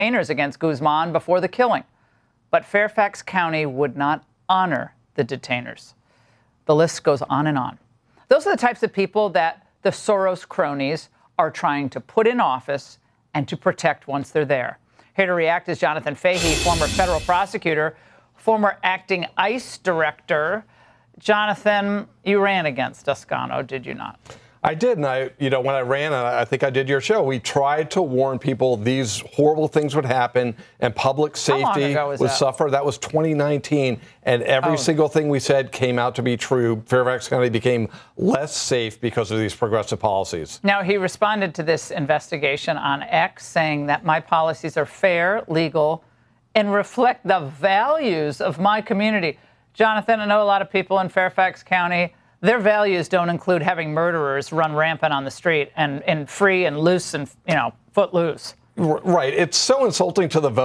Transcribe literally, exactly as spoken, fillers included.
detainers against Guzman before the killing, but Fairfax County would not honor the detainers. The list goes on and on. Those are the types of people that the Soros cronies are trying to put in office and to protect once they're there. Here to react is Jonathan Fahey, former federal prosecutor, former acting ICE director. Jonathan, you ran against Toscano, did you not? I did, and I, you know, when I ran, and I think I did your show, we tried to warn people these horrible things would happen and public safety was would that? suffer. That was twenty nineteen, and every Oh. single thing we said came out to be true. Fairfax County became less safe because of these progressive policies. Now, he responded to this investigation on X, saying that my policies are fair, legal, and reflect the values of my community. Jonathan, I know a lot of people in Fairfax County, their values don't include having murderers run rampant on the street and, and free and loose and, you know, foot loose. Right. It's so insulting to the vote.